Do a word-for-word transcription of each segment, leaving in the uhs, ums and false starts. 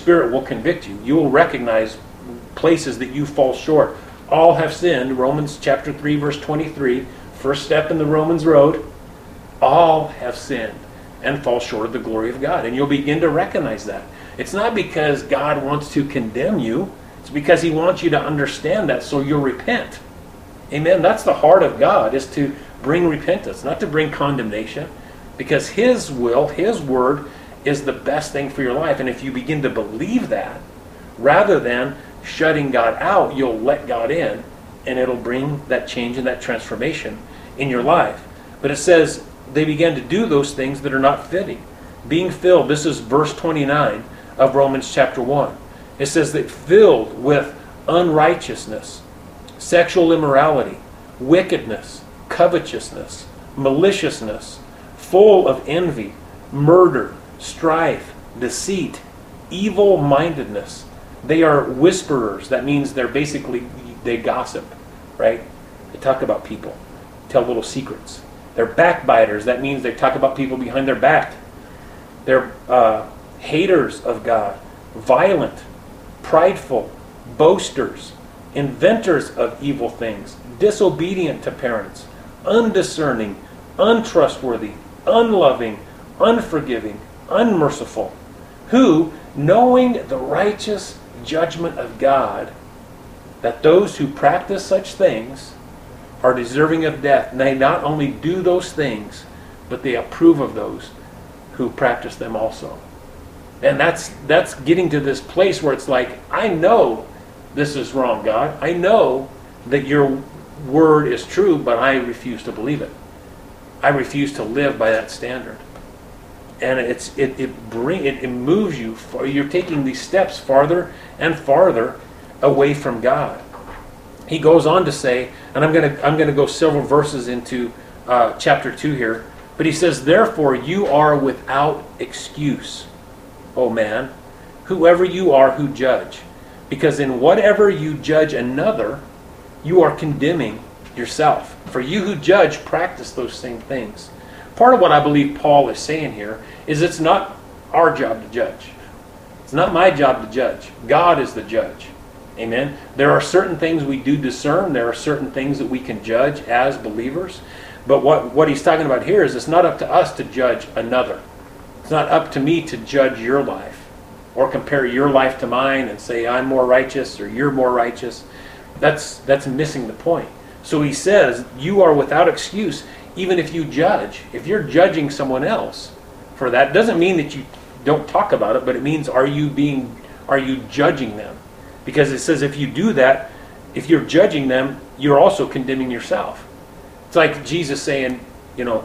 Spirit will convict you. You will recognize places that you fall short. All have sinned, Romans chapter three, verse twenty-three, first step in the Romans road. All have sinned and fall short of the glory of God. And you'll begin to recognize that. It's not because God wants to condemn you. It's because he wants you to understand that so you'll repent. Amen. That's the heart of God, is to bring repentance, not to bring condemnation. Because his will, his word, is the best thing for your life. And if you begin to believe that, rather than shutting God out, you'll let God in, and it'll bring that change and that transformation in your life. But it says they began to do those things that are not fitting. Being filled, this is verse twenty-nine of Romans chapter one. It says that filled with unrighteousness, sexual immorality, wickedness, covetousness, maliciousness, full of envy, murder, strife, deceit, evil-mindedness. They are whisperers. That means they're basically, they gossip, right? They talk about people, tell little secrets. They're backbiters. That means they talk about people behind their back. They're uh, haters of God, violent, prideful, boasters, inventors of evil things, disobedient to parents, undiscerning, untrustworthy, unloving, unforgiving, unmerciful, who, knowing the righteous judgment of God, that those who practice such things are deserving of death, and they not only do those things, but they approve of those who practice them also. And that's that's getting to this place where it's like, I know this is wrong, God. I know that your word is true, but I refuse to believe it. I refuse to live by that standard. And it's it it bring it, it moves you. For, you're taking these steps farther and farther away from God. He goes on to say, and I'm gonna I'm gonna go several verses into uh, chapter two here, but he says, therefore you are without excuse, O man, whoever you are who judge, because in whatever you judge another, you are condemning yourself. For you who judge practice those same things. Part of what I believe Paul is saying here is it's not our job to judge. It's not my job to judge. God is the judge. Amen. There are certain things we do discern. There are certain things that we can judge as believers. But what, what he's talking about here is it's not up to us to judge another. It's not up to me to judge your life or compare your life to mine and say I'm more righteous or you're more righteous. That's, that's missing the point. So he says you are without excuse even if you judge. If you're judging someone else for that, doesn't mean that you don't talk about it, but it means are you being, are you judging them? Because it says if you do that, if you're judging them, you're also condemning yourself. It's like Jesus saying, you know,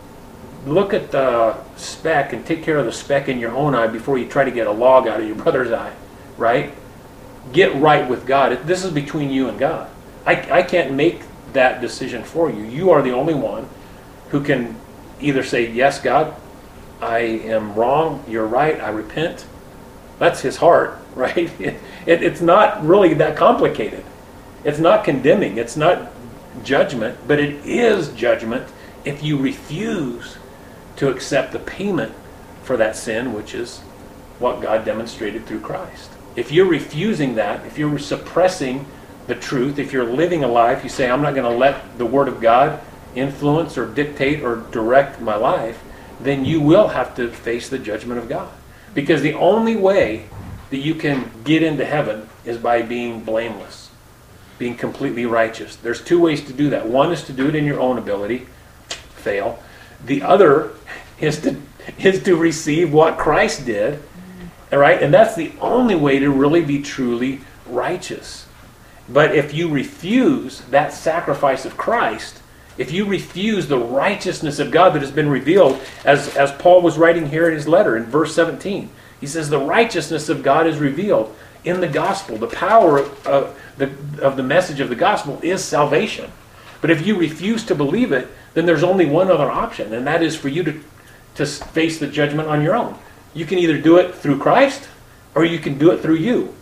look at the speck and take care of the speck in your own eye before you try to get a log out of your brother's eye, right? Get right with God. This is between you and God. I, I can't make that decision for you. You are the only one who can either say, yes, God, I am wrong, you're right, I repent. That's his heart, right? It, it, it's not really that complicated. It's not condemning. It's not judgment, but it is judgment if you refuse to accept the payment for that sin, which is what God demonstrated through Christ. If you're refusing that, if you're suppressing the truth, if you're living a life, you say, I'm not going to let the Word of God influence or dictate or direct my life, then you will have to face the judgment of God. Because the only way that you can get into heaven is by being blameless, being completely righteous. There's two ways to do that. One is to do it in your own ability, fail. The other is to is to receive what Christ did, all right? And that's the only way to really be truly righteous. But if you refuse that sacrifice of Christ, if you refuse the righteousness of God that has been revealed, as, as Paul was writing here in his letter in verse seventeen, he says the righteousness of God is revealed in the gospel. The power of the, of the message of the gospel is salvation. But if you refuse to believe it, then there's only one other option, and that is for you to, to face the judgment on your own. You can either do it through Christ, or you can do it through you.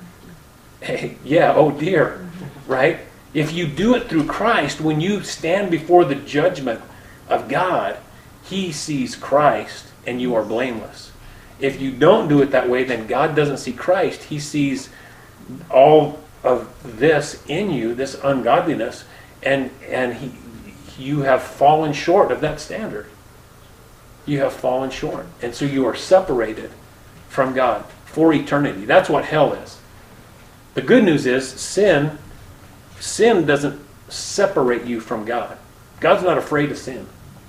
Hey, yeah, oh dear, right? If you do it through Christ, when you stand before the judgment of God, He sees Christ and you are blameless. If you don't do it that way, then God doesn't see Christ. He sees all of this in you, this ungodliness, and and he, you have fallen short of that standard. You have fallen short. And so you are separated from God for eternity. That's what hell is. The good news is sin, sin doesn't separate you from God. God's not afraid of sin.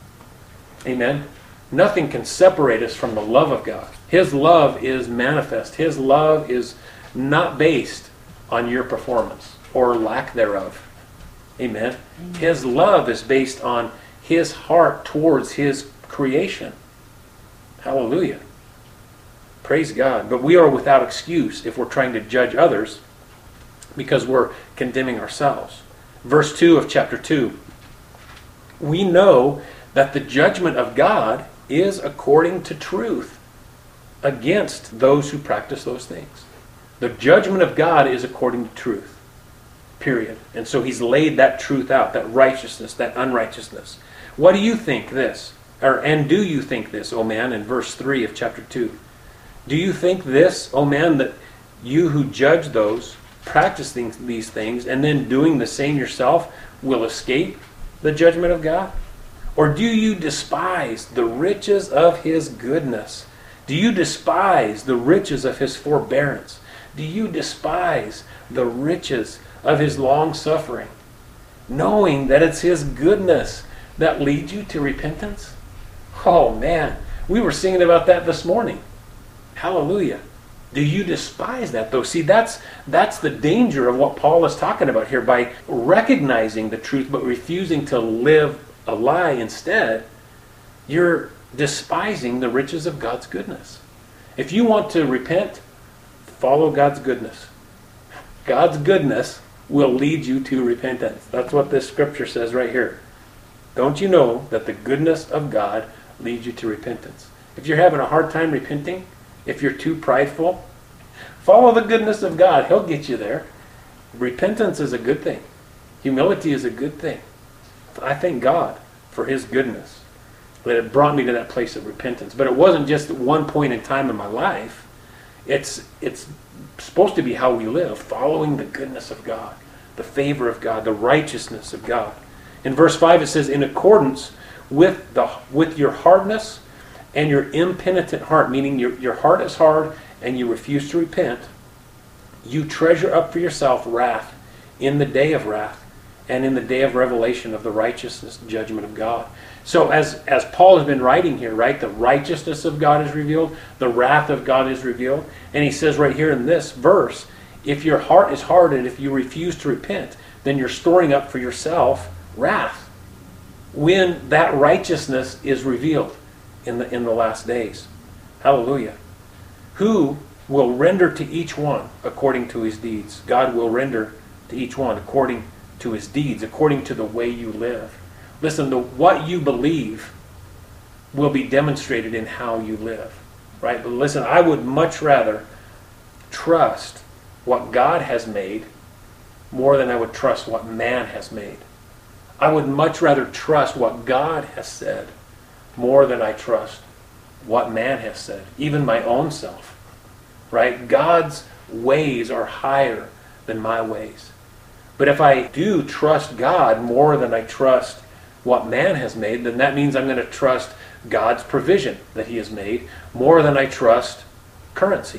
Amen? Nothing can separate us from the love of God. His love is manifest. His love is not based on your performance or lack thereof. Amen? Amen. His love is based on his heart towards his creation. Hallelujah. Praise God. But we are without excuse if we're trying to judge others because we're condemning ourselves. Verse two of chapter two. We know that the judgment of God is according to truth against those who practice those things. The judgment of God is according to truth. Period. And so he's laid that truth out, that righteousness, that unrighteousness. What do you think this? Or, and do you think this, O man, in verse three of chapter two? Do you think this, O man, that you who judge those practicing these things and then doing the same yourself will escape the judgment of God? Or do you despise the riches of his goodness? Do you despise the riches of his forbearance? Do you despise the riches of his long suffering, knowing that it's his goodness that leads you to repentance? Oh man, we were singing about that this morning. Hallelujah. Do you despise that though? See, that's that's the danger of what Paul is talking about here. By recognizing the truth but refusing to live a lie instead, you're despising the riches of God's goodness. If you want to repent, follow God's goodness. God's goodness will lead you to repentance. That's what this scripture says right here. Don't you know that the goodness of God leads you to repentance? If you're having a hard time repenting, if you're too prideful, follow the goodness of God. He'll get you there. Repentance is a good thing. Humility is a good thing. I thank God for his goodness, that it brought me to that place of repentance. But it wasn't just at one point in time in my life. It's it's supposed to be how we live, following the goodness of God, the favor of God, the righteousness of God. In verse five it says, in accordance with the with your hardness and your impenitent heart, meaning your, your heart is hard and you refuse to repent, you treasure up for yourself wrath in the day of wrath and in the day of revelation of the righteousness and judgment of God. So as, as Paul has been writing here, right, the righteousness of God is revealed, the wrath of God is revealed, and he says right here in this verse, if your heart is hardened, if you refuse to repent, then you're storing up for yourself wrath when that righteousness is revealed in the in the last days. Hallelujah. Who will render to each one according to his deeds? God will render to each one according to his deeds, according to the way you live. Listen, the, what you believe will be demonstrated in how you live. Right? But listen, I would much rather trust what God has made more than I would trust what man has made. I would much rather trust what God has said more than I trust what man has said, even my own self. Right? God's ways are higher than my ways. But if I do trust God more than I trust what man has made, then that means I'm going to trust God's provision that he has made more than I trust currency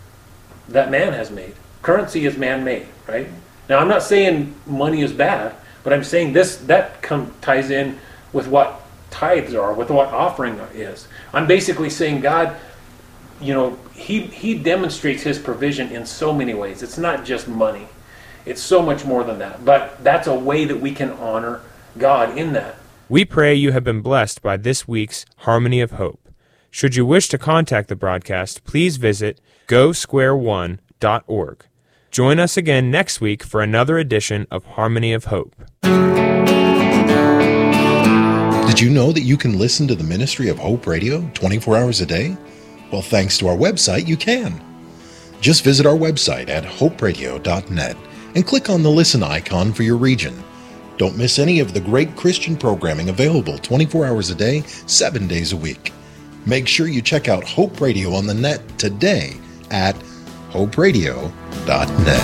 that man has made. Currency is man-made, right? Now, I'm not saying money is bad, but I'm saying this that come, ties in with what tithes are, with what offering is. I'm basically saying God, you know, he, he demonstrates his provision in so many ways. It's not just money. It's so much more than that. But that's a way that we can honor God in that. We pray you have been blessed by this week's Harmony of Hope. Should you wish to contact the broadcast, please visit go square one dot org. Join us again next week for another edition of Harmony of Hope. Did you know that you can listen to the Ministry of Hope Radio twenty-four hours a day? Well, thanks to our website, you can. Just visit our website at hope radio dot net and click on the listen icon for your region. Don't miss any of the great Christian programming available twenty-four hours a day, seven days a week. Make sure you check out Hope Radio on the net today at hope radio dot net.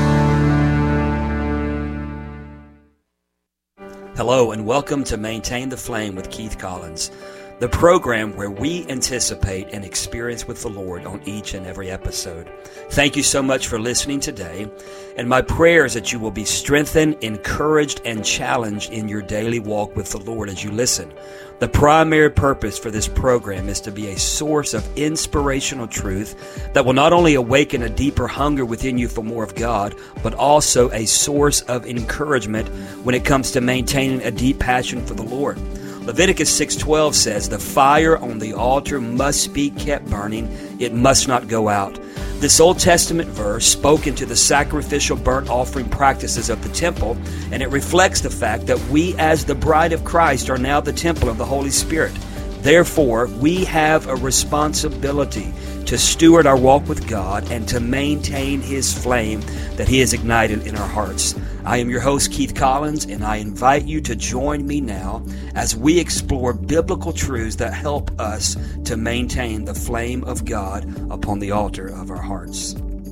Hello and welcome to Maintain the Flame with Keith Collins, the program where we anticipate an experience with the Lord on each and every episode. Thank you so much for listening today, and my prayer is that you will be strengthened, encouraged, and challenged in your daily walk with the Lord as you listen. The primary purpose for this program is to be a source of inspirational truth that will not only awaken a deeper hunger within you for more of God, but also a source of encouragement when it comes to maintaining a deep passion for the Lord. Leviticus six twelve says, "The fire on the altar must be kept burning. It must not go out." This Old Testament verse spoke into the sacrificial burnt offering practices of the temple, and it reflects the fact that we as the bride of Christ are now the temple of the Holy Spirit. Therefore, we have a responsibility to steward our walk with God and to maintain His flame that He has ignited in our hearts. I am your host, Keith Collins, and I invite you to join me now as we explore biblical truths that help us to maintain the flame of God upon the altar of our hearts.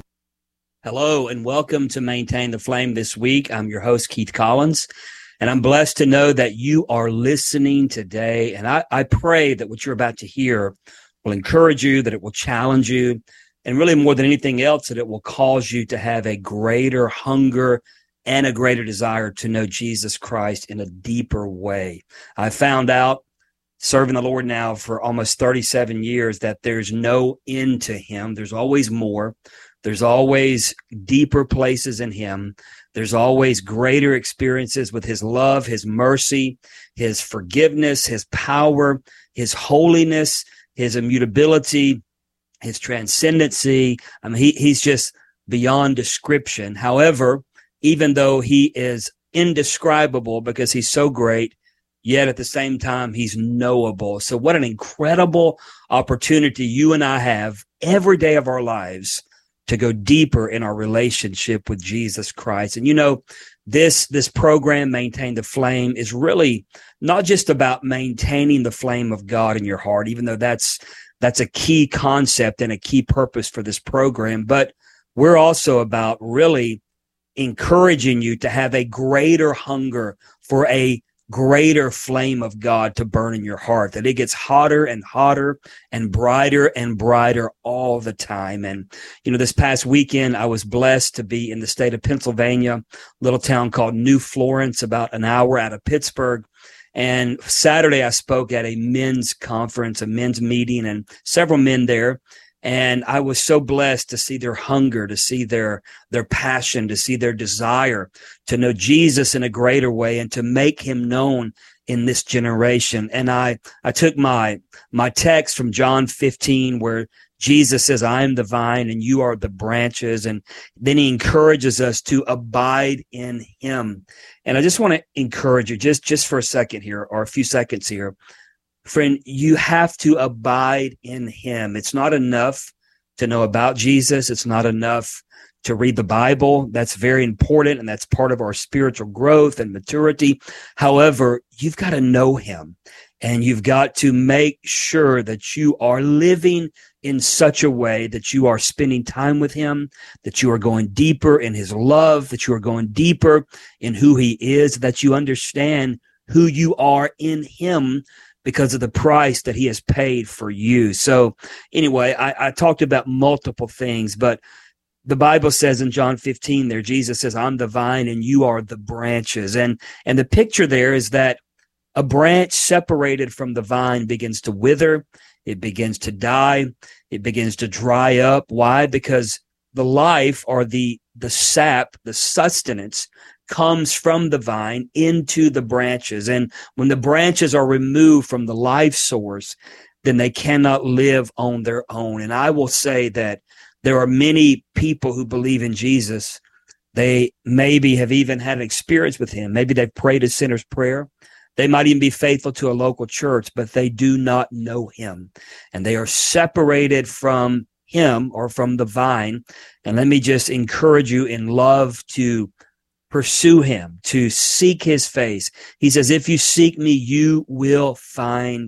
Hello, and welcome to Maintain the Flame this week. I'm your host, Keith Collins, and I'm blessed to know that you are listening today. And I, I pray that what you're about to hear will encourage you, that it will challenge you, and really more than anything else, that it will cause you to have a greater hunger and a greater desire to know Jesus Christ in a deeper way. I found out, serving the Lord now for almost thirty-seven years, that there's no end to Him. There's always more. There's always deeper places in Him. There's always greater experiences with His love, His mercy, His forgiveness, His power, His holiness, His immutability, His transcendency. I mean, he, He's just beyond description. However, even though He is indescribable because He's so great, yet at the same time, He's knowable. So what an incredible opportunity you and I have every day of our lives to go deeper in our relationship with Jesus Christ. And you know, this, this program, Maintain the Flame, is really not just about maintaining the flame of God in your heart, even though that's, that's a key concept and a key purpose for this program, but we're also about really encouraging you to have a greater hunger for a greater flame of God to burn in your heart, that it gets hotter and hotter and brighter and brighter all the time. And, you know, this past weekend, I was blessed to be in the state of Pennsylvania, a little town called New Florence, about an hour out of Pittsburgh. And Saturday, I spoke at a men's conference, a men's meeting, and several men there. And I was so blessed to see their hunger, to see their, their passion, to see their desire to know Jesus in a greater way and to make Him known in this generation. And I, I took my, my text from John fifteen, where Jesus says, "I am the vine and you are the branches." And then He encourages us to abide in Him. And I just want to encourage you just, just for a second here, or a few seconds here. Friend, you have to abide in Him. It's not enough to know about Jesus. It's not enough to read the Bible. That's very important, and that's part of our spiritual growth and maturity. However, you've got to know Him, and you've got to make sure that you are living in such a way that you are spending time with Him, that you are going deeper in His love, that you are going deeper in who He is, that you understand who you are in Him, because of the price that He has paid for you. So anyway, I, I talked about multiple things, but the Bible says in John fifteen there, Jesus says, "I'm the vine and you are the branches." And, and the picture there is that a branch separated from the vine begins to wither. It begins to die. It begins to dry up. Why? Because the life, or the, the sap, the sustenance, comes from the vine into the branches. And when the branches are removed from the life source, then they cannot live on their own. And I will say that there are many people who believe in Jesus. They maybe have even had an experience with Him. Maybe they've prayed a sinner's prayer. They might even be faithful to a local church, but they do not know Him. And they are separated from Him, or from the vine. And let me just encourage you in love to pursue Him, to seek His face. He says, "If you seek me, you will find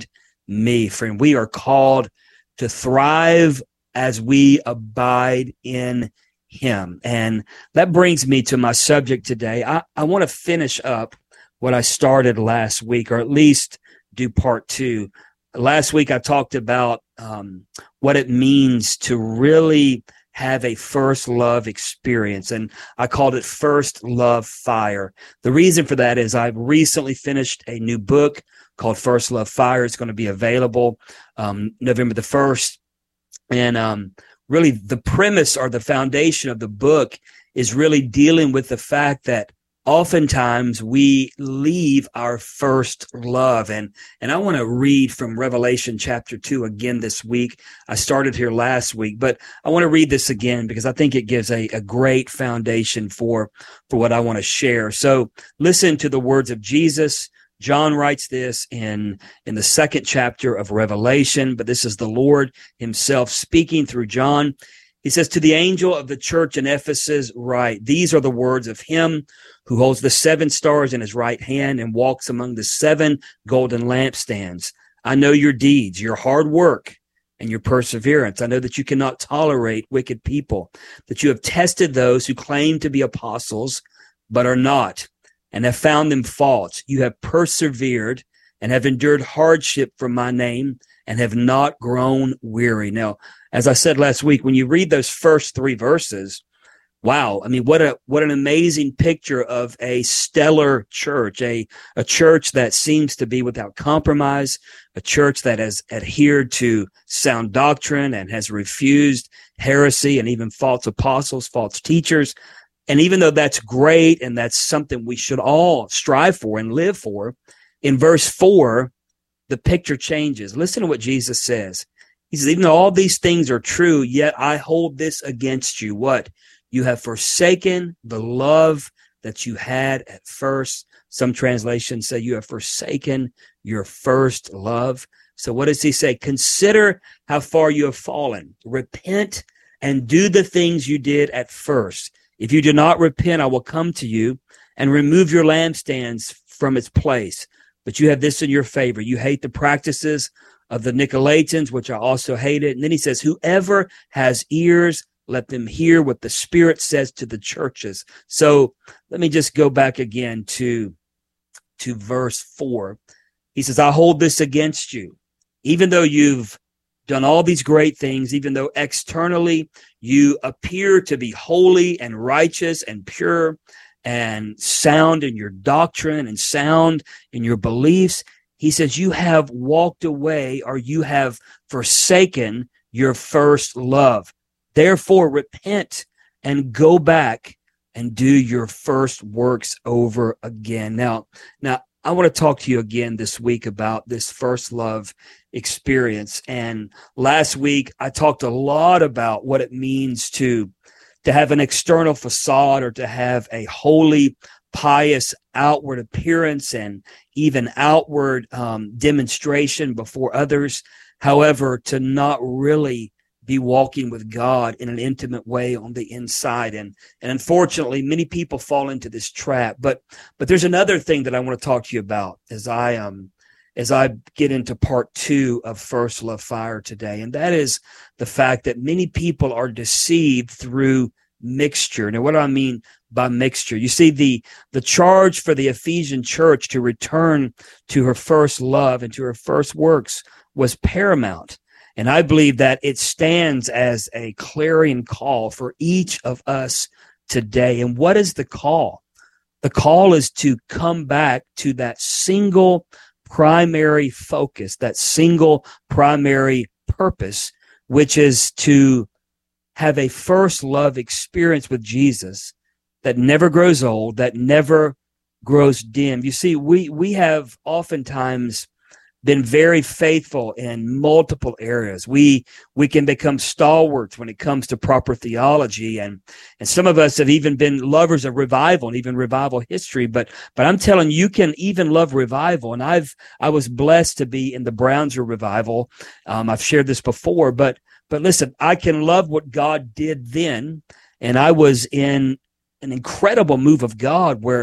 me. Friend, we are called to thrive as we abide in him. And that brings me to my subject today. I, I want to finish up what I started last week, or at least do part two. Last week, I talked about um, what it means to really have a first love experience, and I called it First Love Fire. The reason for that is I've recently finished a new book called First Love Fire. It's going to be available um, November the first. And um, really the premise or the foundation of the book is really dealing with the fact that oftentimes we leave our first love. And, and I want to read from Revelation chapter two again this week. I started here last week, but I want to read this again because I think it gives a, a great foundation for, for what I want to share. So listen to the words of Jesus. John writes this in, in the second chapter of Revelation, but this is the Lord himself speaking through John. He says, to the angel of the church in Ephesus write, these are the words of him who holds the seven stars in his right hand and walks among the seven golden lampstands. I know your deeds, your hard work, and your perseverance. I know that you cannot tolerate wicked people, that you have tested those who claim to be apostles, but are not, and have found them false. You have persevered and have endured hardship for my name and have not grown weary. Now, as I said last week, when you read those first three verses, wow, I mean, what a what an amazing picture of a stellar church, a, a church that seems to be without compromise, a church that has adhered to sound doctrine and has refused heresy and even false apostles, false teachers. And even though that's great and that's something we should all strive for and live for, in verse four, the picture changes. Listen to what Jesus says. He says, even though all these things are true, yet I hold this against you. What? You have forsaken the love that you had at first. Some translations say you have forsaken your first love. So what does he say? Consider how far you have fallen. Repent and do the things you did at first. If you do not repent, I will come to you and remove your lampstands from its place. But you have this in your favor. You hate the practices of the Nicolaitans, which I also hated. And then he says, whoever has ears, let them hear what the Spirit says to the churches. So let me just go back again to, to verse four. He says, I hold this against you. Even though you've done all these great things, even though externally you appear to be holy and righteous and pure and sound in your doctrine and sound in your beliefs, he says, you have walked away or you have forsaken your first love. Therefore, repent and go back and do your first works over again. Now, now I want to talk to you again this week about this first love experience. And last week, I talked a lot about what it means to, to have an external facade or to have a holy, pious outward appearance and even outward um, demonstration before others. However, to not really be walking with God in an intimate way on the inside. And, and unfortunately, many people fall into this trap. But but there's another thing that I want to talk to you about as I um as I get into part two of First Love Fire today. And that is the fact that many people are deceived through mixture. Now, what do I mean by mixture? You see, the the charge for the Ephesian church to return to her first love and to her first works was paramount. And I believe that it stands as a clarion call for each of us today. And what is the call? The call is to come back to that single primary focus, that single primary purpose, which is to have a first love experience with Jesus that never grows old, that never grows dim. You see, we we have oftentimes been very faithful in multiple areas. We we can become stalwarts when it comes to proper theology, and and some of us have even been lovers of revival and even revival history. But but I'm telling you, you can even love revival. And I've I was blessed to be in the Brownsville revival. Um, I've shared this before, but but listen, I can love what God did then, and I was in an incredible move of God where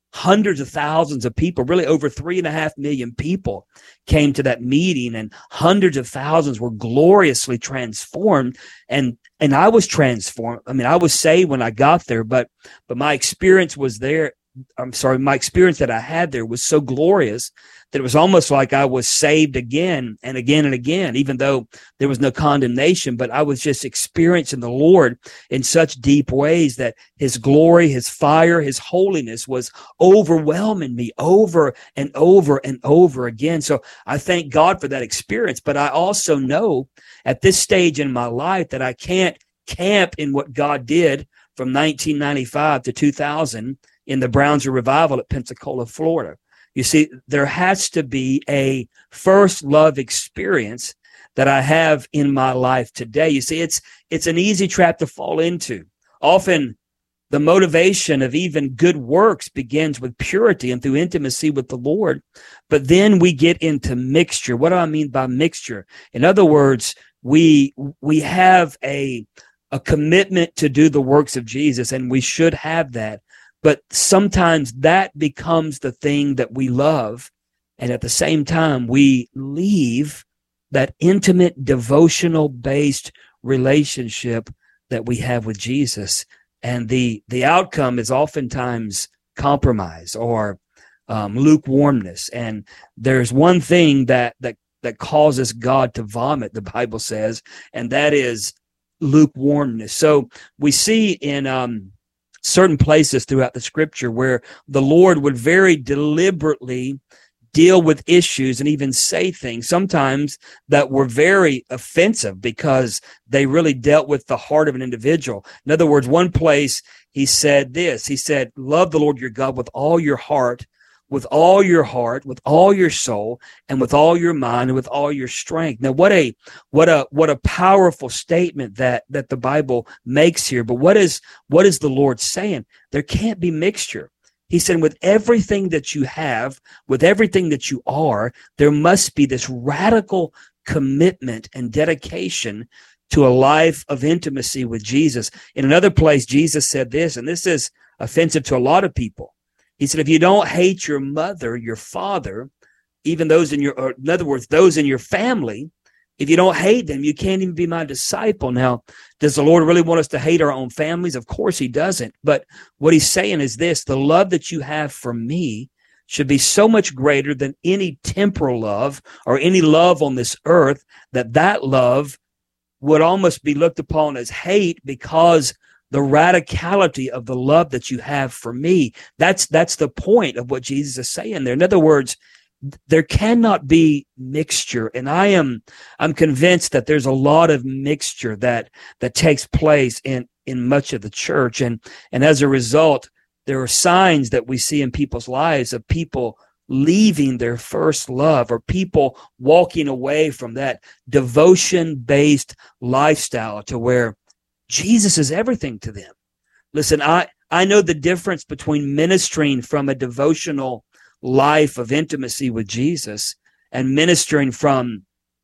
hundreds of thousands of people, really over three and a half million people came to that meeting, and hundreds of thousands were gloriously transformed. And, and I was transformed. I mean, I was saved when I got there, but, but my experience was there. I'm sorry, my experience that I had there was so glorious that it was almost like I was saved again and again and again, even though there was no condemnation. But I was just experiencing the Lord in such deep ways that his glory, his fire, his holiness was overwhelming me over and over and over again. So I thank God for that experience. But I also know at this stage in my life that I can't camp in what God did from nineteen ninety-five to two thousand in the Brownsville Revival at Pensacola, Florida. You see, there has to be a first love experience that I have in my life today. You see, it's it's an easy trap to fall into. Often the motivation of even good works begins with purity and through intimacy with the Lord. But then we get into mixture. What do I mean by mixture? In other words, we we have a, a commitment to do the works of Jesus, and we should have that. But sometimes that becomes the thing that we love. And at the same time, we leave that intimate, devotional-based relationship that we have with Jesus. And the, the outcome is oftentimes compromise or um, lukewarmness. And there's one thing that, that, that causes God to vomit, the Bible says, and that is lukewarmness. So we see in... Um, certain places throughout the scripture where the Lord would very deliberately deal with issues and even say things sometimes that were very offensive because they really dealt with the heart of an individual. In other words, one place he said this, he said, love the Lord your God with all your heart, with all your heart, with all your soul, and with all your mind, and with all your strength. Now, what a what a what a powerful statement that that the Bible makes here. But what is what is the Lord saying? There can't be mixture. He said, with everything that you have, with everything that you are, there must be this radical commitment and dedication to a life of intimacy with Jesus. In another place, Jesus said this, and this is offensive to a lot of people. He said, if you don't hate your mother, your father, even those in your, or in other words, those in your family, if you don't hate them, you can't even be my disciple. Now, does the Lord really want us to hate our own families? Of course he doesn't. But what he's saying is this, the love that you have for me should be so much greater than any temporal love or any love on this earth, that that love would almost be looked upon as hate because the radicality of the love that you have for me. That's that's the point of what Jesus is saying there. In other words, there cannot be mixture. And I am I'm convinced that there's a lot of mixture that that takes place in, in much of the church. And, and as a result, there are signs that we see in people's lives of people leaving their first love, or people walking away from that devotion-based lifestyle to where Jesus is everything to them. Listen, I, I know the difference between ministering from a devotional life of intimacy with Jesus and ministering from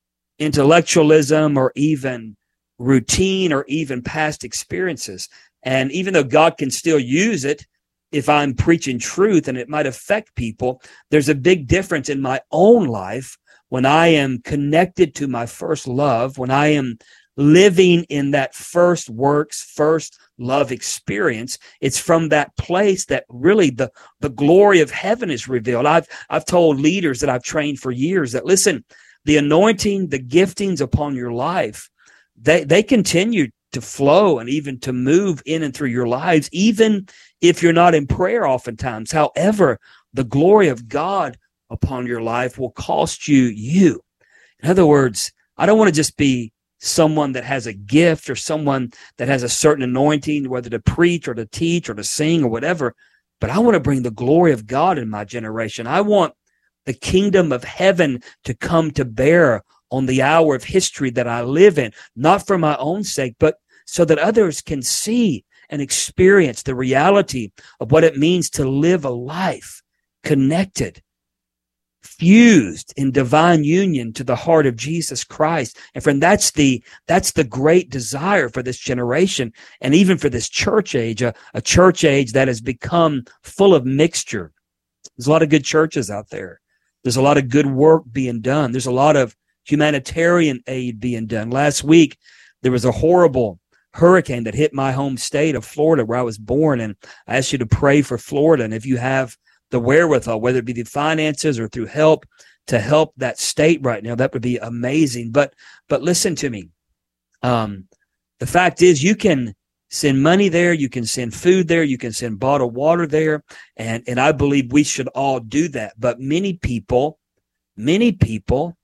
intellectualism or even routine or even past experiences. And even though God can still use it, if I'm preaching truth and it might affect people, there's a big difference in my own life when I am connected to my first love, when I am living in that first works, first love experience. It's from that place that really the, the glory of heaven is revealed. I've, I've told leaders that I've trained for years that, listen, the anointing, the giftings upon your life, they, they continue to flow and even to move in and through your lives, even if you're not in prayer oftentimes. However, the glory of God upon your life will cost you you. In other words, I don't want to just be someone that has a gift or someone that has a certain anointing, whether to preach or to teach or to sing or whatever, but I want to bring the glory of God in my generation. I want the kingdom of heaven to come to bear on the hour of history that I live in, not for my own sake, but so that others can see and experience the reality of what it means to live a life connected, fused in divine union to the heart of Jesus Christ. And friend, that's the that's the great desire for this generation and even for this church age, a, a church age that has become full of mixture. There's a lot of good churches out there. There's a lot of good work being done. There's a lot of humanitarian aid being done. Last week, there was a horrible hurricane that hit my home state of Florida, where I was born, and I asked you to pray for Florida. And if you have the wherewithal, whether it be the finances or through help, to help that state right now, that would be amazing. But but listen to me. Um, the fact is, you can send money there, you can send food there, you can send bottled water there, and, and I believe we should all do that. But many people, many people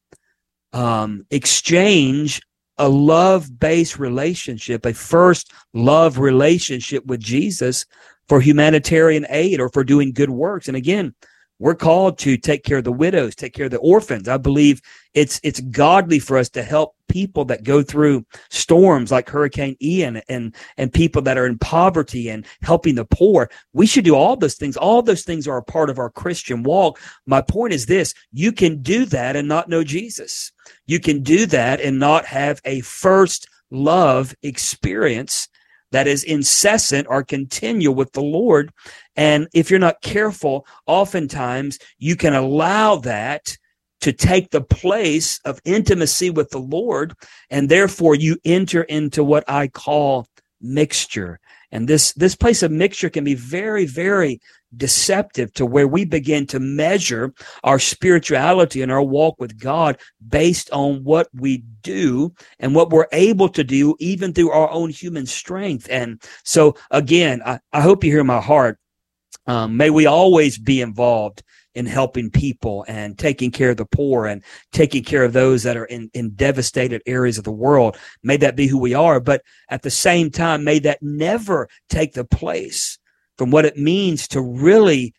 um, exchange a love-based relationship, a first love relationship with Jesus for humanitarian aid or for doing good works. And again, we're called to take care of the widows, take care of the orphans. I believe it's it's godly for us to help people that go through storms like Hurricane Ian and, and people that are in poverty and helping the poor. We should do all those things. All those things are a part of our Christian walk. My point is this: you can do that and not know Jesus. You can do that and not have a first love experience that is incessant or continual with the Lord. And if you're not careful, oftentimes you can allow that to take the place of intimacy with the Lord, and therefore you enter into what I call mixture. And this, this place of mixture can be very, very deceptive, to where we begin to measure our spirituality and our walk with God based on what we do and what we're able to do, even through our own human strength. And so, again, I, I hope you hear my heart. Um, may we always be involved in helping people and taking care of the poor and taking care of those that are in, in devastated areas of the world. May that be who we are. But at the same time, may that never take the place from what it means to really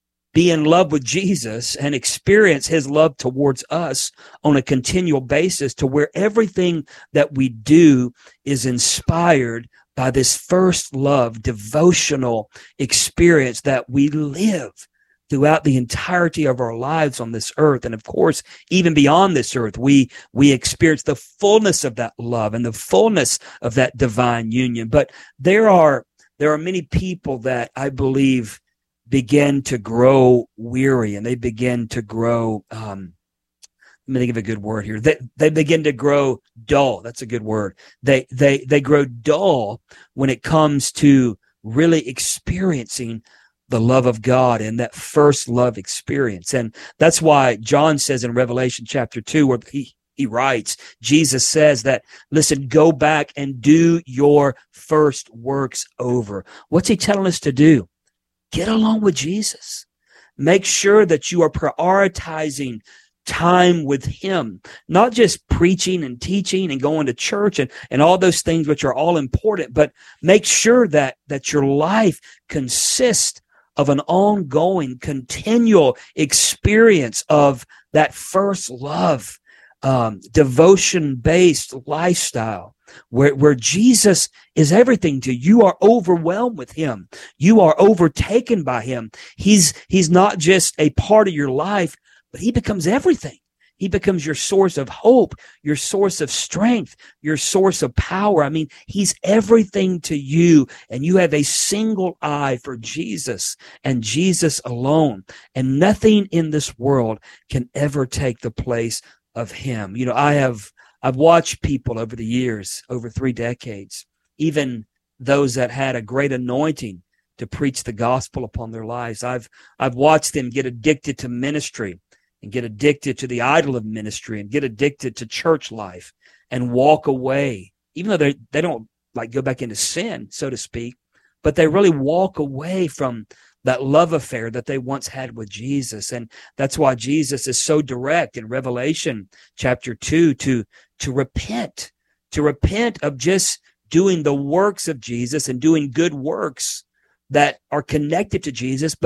be in love with Jesus and experience his love towards us on a continual basis, to where everything that we do is inspired by this first love, devotional experience that we live throughout the entirety of our lives on this earth. And of course, even beyond this earth, we, we experience the fullness of that love and the fullness of that divine union. But there are There are many people that I believe begin to grow weary, and they begin to grow, um, let me think of a good word here. They, they begin to grow dull. That's a good word. They, they, they grow dull when it comes to really experiencing the love of God and that first love experience. And that's why John says in Revelation chapter two, where he He writes, Jesus says that, listen, go back and do your first works over. What's he telling us to do? Get along with Jesus. Make sure that you are prioritizing time with him, not just preaching and teaching and going to church and, and all those things, which are all important, but make sure that, that your life consists of an ongoing, continual experience of that first love. Um, devotion-based lifestyle where, where Jesus is everything to you. You are overwhelmed with him. You are overtaken by him. He's, he's not just a part of your life, but he becomes everything. He becomes your source of hope, your source of strength, your source of power. I mean, he's everything to you, and you have a single eye for Jesus and Jesus alone. And nothing in this world can ever take the place of him. You know, I have, I've watched people over the years, over three decades, even those that had a great anointing to preach the gospel upon their lives. I've, I've watched them get addicted to ministry and get addicted to the idol of ministry and get addicted to church life and walk away, even though they, they don't like go back into sin, so to speak, but they really walk away from that love affair that they once had with Jesus. And that's why Jesus is so direct in Revelation chapter two to, to repent, to repent of just doing the works of Jesus and doing good works that are connected to Jesus, but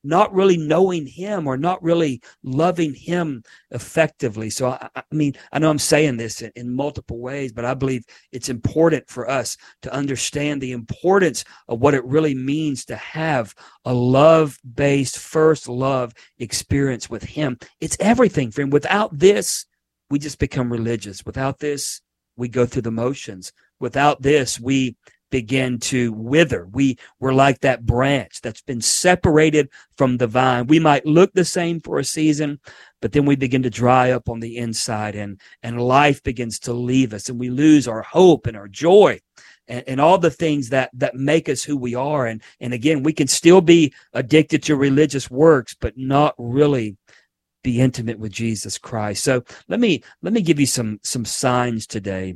not really knowing him or not really loving him effectively. So, I, I mean, I know I'm saying this in, in multiple ways, but I believe it's important for us to understand the importance of what it really means to have a love-based first love experience with him. It's everything, friend. Without this, we just become religious. Without this, we go through the motions. Without this, we begin to wither. We we're like that branch that's been separated from the vine. We might look the same for a season, but then we begin to dry up on the inside, and and life begins to leave us, and we lose our hope and our joy and, and all the things that that make us who we are. And and again, we can still be addicted to religious works, but not really be intimate with Jesus Christ. So let me let me give you some some signs today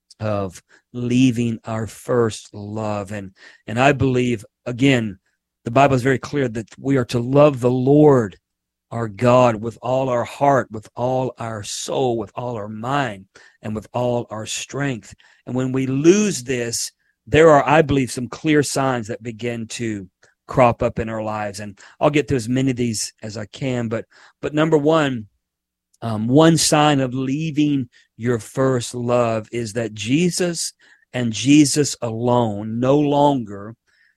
of leaving our first love. And and I believe, again, the Bible is very clear that we are to love the Lord our God with all our heart, with all our soul, with all our mind, and with all our strength. And when we lose this, there are, I believe, some clear signs that begin to crop up in our lives. And I'll get to as many of these as I can. But but number one, um, one sign of leaving your first love is that Jesus and Jesus alone no longer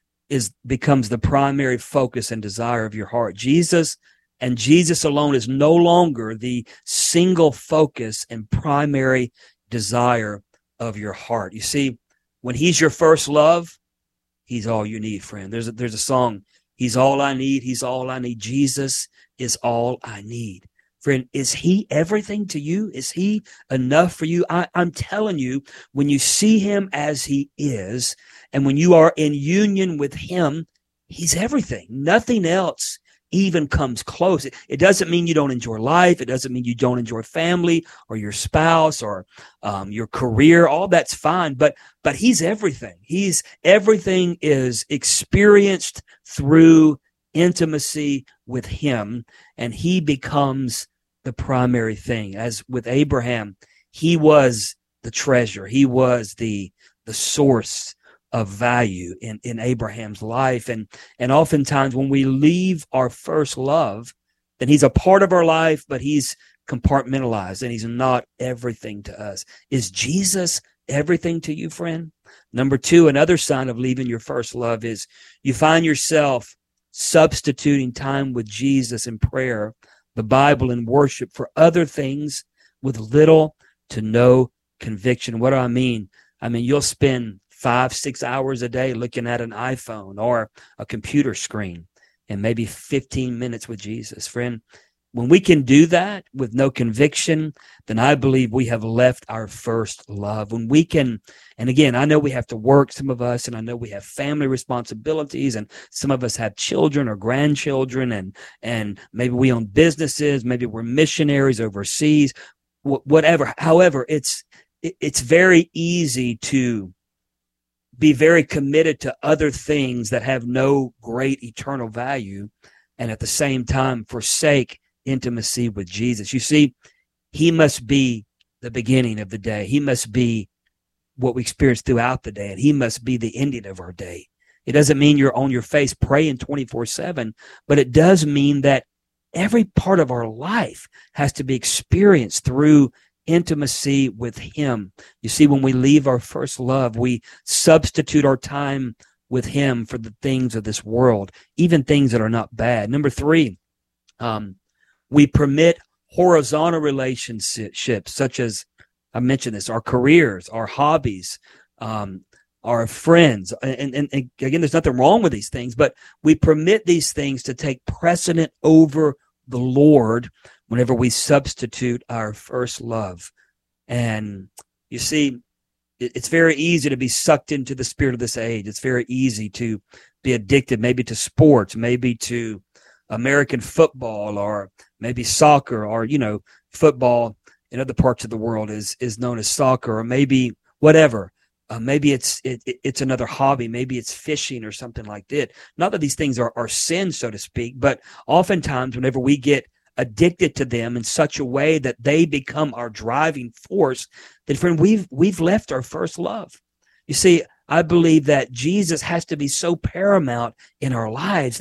is becomes the primary focus and desire of your heart. Jesus and Jesus alone is no longer the single focus and primary desire of your heart. You see, when he's your first love, he's all you need, friend. There's a, there's a song, he's all I need, he's all I need. Jesus is all I need. Friend, is he everything to you? Is he enough for you? I, I'm telling you, when you see him as he is, and when you are in union with him, he's everything. Nothing else even comes close. It, it doesn't mean you don't enjoy life. It doesn't mean you don't enjoy family or your spouse or um, your career. All that's fine, but but he's everything. He's everything is experienced through intimacy with him, and he becomes the primary thing. As with Abraham, he was the treasure. He was the the source of value in, in Abraham's life. And, and oftentimes when we leave our first love, then he's a part of our life, but he's compartmentalized and he's not everything to us. Is Jesus everything to you, friend? Number two, another sign of leaving your first love is you find yourself substituting time with Jesus in prayer, the Bible, and worship for other things with little to no conviction. What do I mean? I mean, you'll spend five, six hours a day looking at an iPhone or a computer screen and maybe fifteen minutes with Jesus. Friend, when we can do that with no conviction, then I believe we have left our first love. When we can, and again, I know we have to work, some of us, and I know we have family responsibilities, and some of us have children or grandchildren, and and maybe we own businesses, maybe we're missionaries overseas, wh- whatever. However, it's it, it's very easy to be very committed to other things that have no great eternal value, and at the same time forsake intimacy with Jesus. You see, he must be the beginning of the day. He must be what we experience throughout the day, and he must be the ending of our day. It doesn't mean you're on your face praying twenty-four seven, but it does mean that every part of our life has to be experienced through intimacy with him. You see, when we leave our first love, we substitute our time with him for the things of this world, even things that are not bad. Number three, um, we permit horizontal relationships, such as, I mentioned this, our careers, our hobbies, um, our friends. And, and, and again, there's nothing wrong with these things, but we permit these things to take precedent over the Lord whenever we substitute our first love. And you see, it, it's very easy to be sucked into the spirit of this age. It's very easy to be addicted, maybe to sports, maybe to American football, or maybe soccer, or, you know, football in other parts of the world is, is known as soccer, or maybe whatever. Uh, maybe it's it, it's another hobby. Maybe it's fishing or something like that. Not that these things are, are sin, so to speak, but oftentimes whenever we get addicted to them in such a way that they become our driving force, then, friend, we've we've left our first love. You see, I believe that Jesus has to be so paramount in our lives that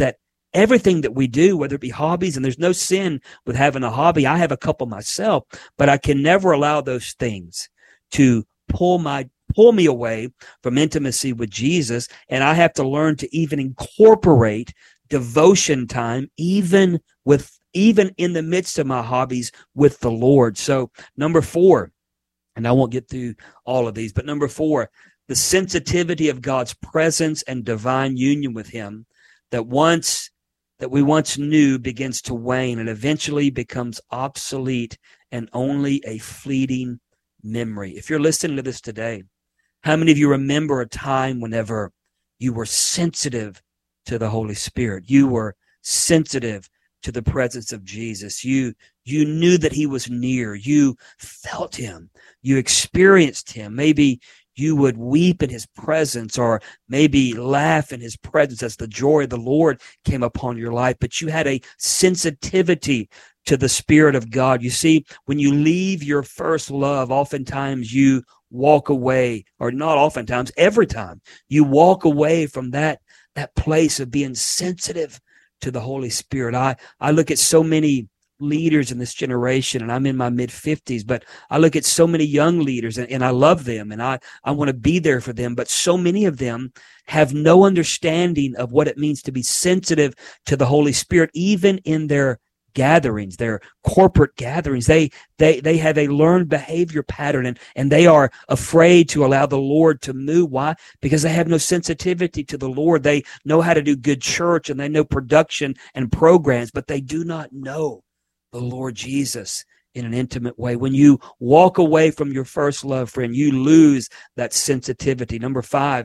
everything that we do, whether it be hobbies, and there's no sin with having a hobby. I have a couple myself, but I can never allow those things to pull my pull me away from intimacy with Jesus. And I have to learn to even incorporate devotion time, even with even in the midst of my hobbies with the Lord. So number four, and I won't get through all of these, but number four, the sensitivity of God's presence and divine union with him that once that we once knew begins to wane and eventually becomes obsolete and only a fleeting memory. If you're listening to this today, how many of you remember a time whenever you were sensitive to the Holy Spirit? You were sensitive to the presence of Jesus. You, you knew that he was near. You felt him. You experienced him. Maybe you would weep in his presence, or maybe laugh in his presence as the joy of the Lord came upon your life. But you had a sensitivity to the Spirit of God. You see, when you leave your first love, oftentimes you walk away, or not oftentimes, every time you walk away from that, that place of being sensitive to the Holy Spirit. I, I look at so many leaders in this generation, and I'm in my mid fifties, but I look at so many young leaders, and, and I love them, and I, I want to be there for them, but so many of them have no understanding of what it means to be sensitive to the Holy Spirit, even in their gatherings, their corporate gatherings. They they they have a learned behavior pattern, and, and they are afraid to allow the Lord to move. Why? Because they have no sensitivity to the Lord. They know how to do good church, and they know production and programs, but they do not know the Lord Jesus in an intimate way. When you walk away from your first love, friend, you lose that sensitivity. Number five,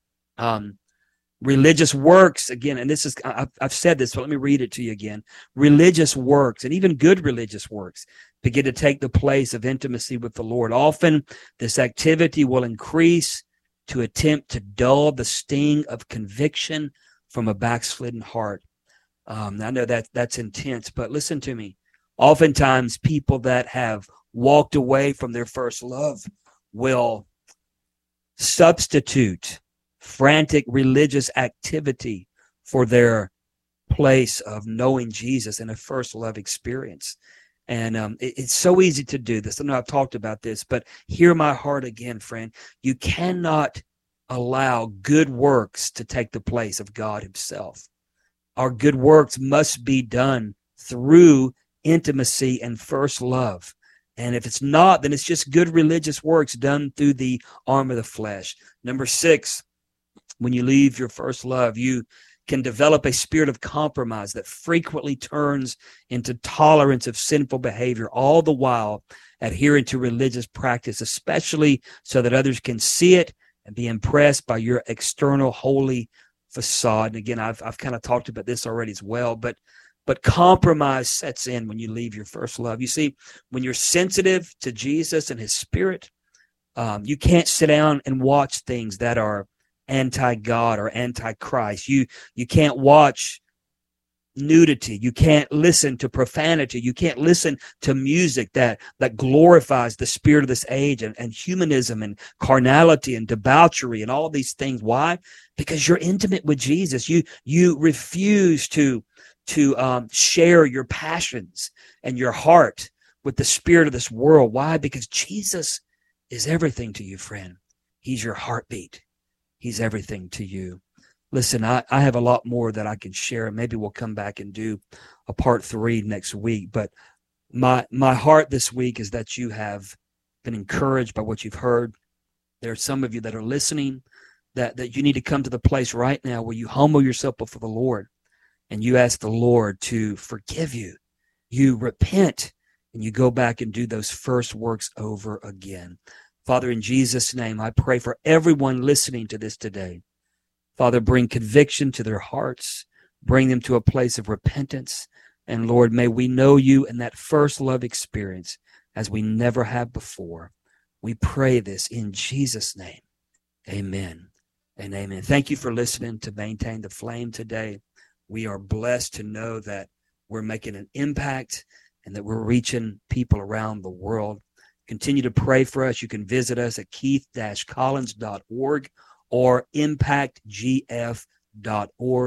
um, religious works, again, and this is, I've, I've said this, but let me read it to you again. Religious works, and even good religious works, begin to take the place of intimacy with the Lord. Often, this activity will increase to attempt to dull the sting of conviction from a backslidden heart. Um, I know that that's intense, but listen to me. Oftentimes, people that have walked away from their first love will substitute frantic religious activity for their place of knowing Jesus in a first love experience. And um, it, it's so easy to do this. I know I've talked about this, but hear my heart again, friend. You cannot allow good works to take the place of God himself. Our good works must be done through intimacy and first love. And if it's not, then it's just good religious works done through the arm of the flesh. Number six, when you leave your first love, you can develop a spirit of compromise that frequently turns into tolerance of sinful behavior, all the while adhering to religious practice, especially so that others can see it and be impressed by your external holy facade. And again, I've I've kind of talked about this already as well, but but compromise sets in when you leave your first love. You see, when you're sensitive to Jesus and his Spirit, um, you can't sit down and watch things that are anti-God or anti-Christ. You you can't watch nudity. You can't listen to profanity. You can't listen to music that that glorifies the spirit of this age, and, and humanism and carnality and debauchery and all these things. Why? Because you're intimate with Jesus. You you refuse to to um, share your passions and your heart with the spirit of this world. Why? Because Jesus is everything to you, friend. He's your heartbeat. He's everything to you. Listen, I, I have a lot more that I can share. Maybe we'll come back and do a part three next week. But my my heart this week is that you have been encouraged by what you've heard. There are some of you that are listening that, that you need to come to the place right now where you humble yourself before the Lord and you ask the Lord to forgive you. You repent and you go back and do those first works over again. Father, in Jesus' name, I pray for everyone listening to this today. Father, bring conviction to their hearts. Bring them to a place of repentance. And Lord, may we know you in that first love experience as we never have before. We pray this in Jesus' name. Amen and amen. Thank you for listening to Maintain the Flame today. We are blessed to know that we're making an impact and that we're reaching people around the world. Continue to pray for us. You can visit us at keith dash collins dot org or impact g f dot org.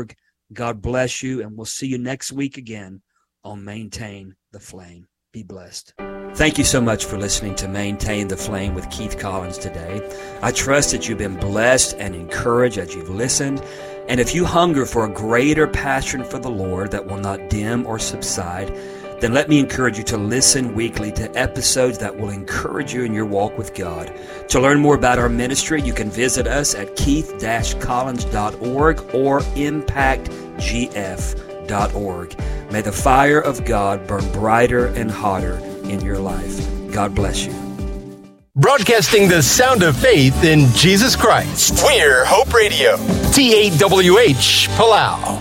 God bless you, and we'll see you next week again on Maintain the Flame. Be blessed. Thank you so much for listening to Maintain the Flame with Keith Collins today. I trust that you've been blessed and encouraged as you've listened. And if you hunger for a greater passion for the Lord that will not dim or subside, then let me encourage you to listen weekly to episodes that will encourage you in your walk with God. To learn more about our ministry, you can visit us at keith dash collins dot org or impact g f dot org. May the fire of God burn brighter and hotter in your life. God bless you. Broadcasting the sound of faith in Jesus Christ. We're Hope Radio. T A W H, Palau.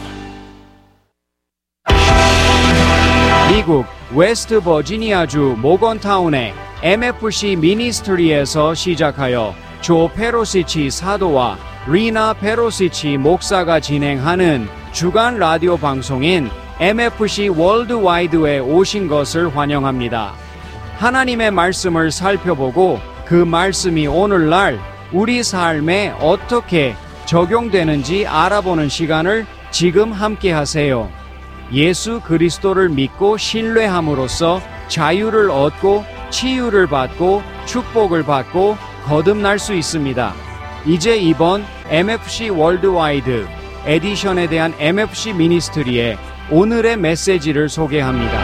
미국 웨스트 버지니아주 모건타운의 엠에프씨 미니스트리에서 시작하여 조 페로시치 사도와 리나 페로시치 목사가 진행하는 주간 라디오 방송인 엠에프씨 월드와이드에 오신 것을 환영합니다. 하나님의 말씀을 살펴보고 그 말씀이 오늘날 우리 삶에 어떻게 적용되는지 알아보는 시간을 지금 함께 하세요. 예수 그리스도를 믿고 신뢰함으로써 자유를 얻고 치유를 받고 축복을 받고 거듭날 수 있습니다. 이제 이번 엠에프씨 월드와이드 에디션에 대한 엠에프씨 미니스트리의 오늘의 메시지를 소개합니다.